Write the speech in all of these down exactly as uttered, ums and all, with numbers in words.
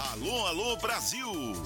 Alô, alô, Brasil!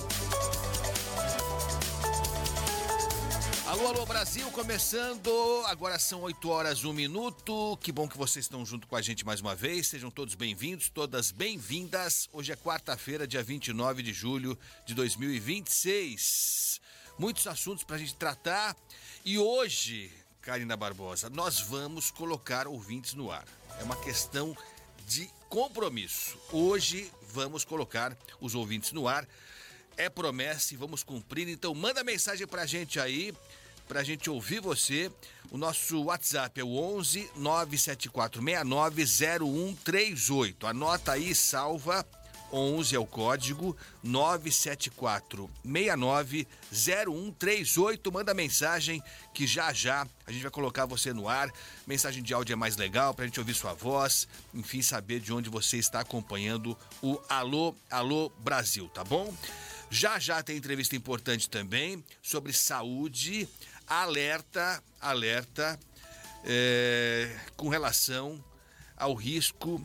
Alô, alô, Brasil, começando, agora são oito horas, um minuto, que bom que vocês estão junto com a gente mais uma vez, sejam todos bem-vindos, todas bem-vindas. Hoje é quarta-feira, dia vinte e nove de julho de dois mil e vinte e seis, muitos assuntos pra gente tratar e hoje, Karina Barbosa, nós vamos colocar ouvintes no ar, é uma questão de compromisso, hoje vamos colocar os ouvintes no ar. É promessa e vamos cumprir, então manda mensagem pra gente aí, pra gente ouvir você. O nosso WhatsApp é o onze nove sete quatro seis nove zero um três oito. Anota aí, salva, onze é o código, nove sete quatro seis nove zero um três oito. Manda mensagem que já já a gente vai colocar você no ar. Mensagem de áudio é mais legal pra gente ouvir sua voz, enfim, saber de onde você está acompanhando o Alô, Alô Brasil, tá bom? Já já tem entrevista importante também sobre saúde, alerta, alerta é, com relação ao risco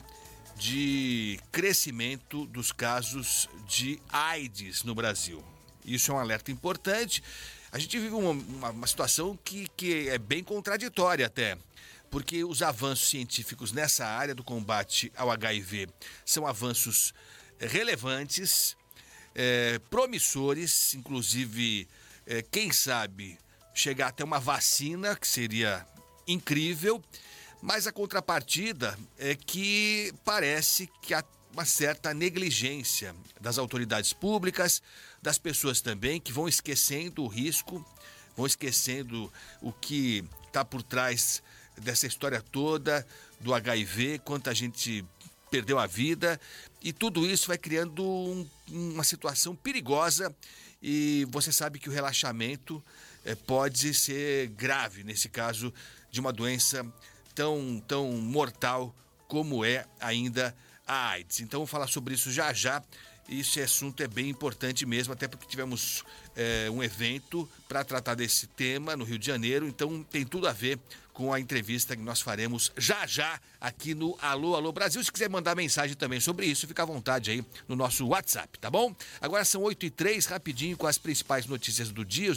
de crescimento dos casos de AIDS no Brasil. Isso é um alerta importante. A gente vive uma, uma, uma situação que, que é bem contraditória até, porque os avanços científicos nessa área do combate ao H I V são avanços relevantes, É, promissores, inclusive, é, quem sabe, chegar até uma vacina, que seria incrível, mas a contrapartida é que parece que há uma certa negligência das autoridades públicas, das pessoas também, que vão esquecendo o risco, vão esquecendo o que está por trás dessa história toda do H I V, quanta gente perdeu a vida, e tudo isso vai criando um, uma situação perigosa, e você sabe que o relaxamento é, pode ser grave nesse caso de uma doença tão, tão mortal como é ainda a AIDS. Então vamos falar sobre isso já já. Esse assunto é bem importante mesmo, até porque tivemos é, um evento para tratar desse tema no Rio de Janeiro, então tem tudo a ver com a entrevista que nós faremos já já aqui no Alô, Alô Brasil. Se quiser mandar mensagem também sobre isso, fica à vontade aí no nosso WhatsApp, tá bom? Agora são oito e três, rapidinho com as principais notícias do dia.